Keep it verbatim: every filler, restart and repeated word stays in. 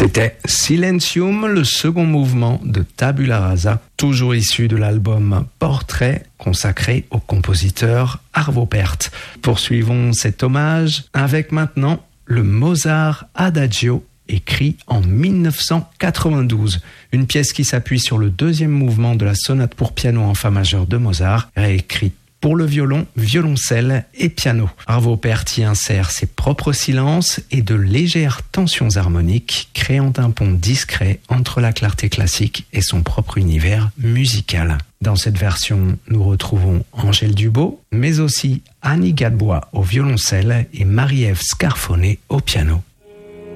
C'était Silentium, le second mouvement de Tabula Rasa, toujours issu de l'album Portrait, consacré au compositeur Arvo Pärt. Poursuivons cet hommage avec maintenant le Mozart Adagio, écrit en dix-neuf cent quatre-vingt-douze. Une pièce qui s'appuie sur le deuxième mouvement de la sonate pour piano en fa majeur de Mozart, réécrite pour le violon, violoncelle et piano. Arvo Pärt y insère ses propres silences et de légères tensions harmoniques, créant un pont discret entre la clarté classique et son propre univers musical. Dans cette version, nous retrouvons Angèle Dubos, mais aussi Annie Gadbois au violoncelle et Marie-Ève Scarfonet au piano.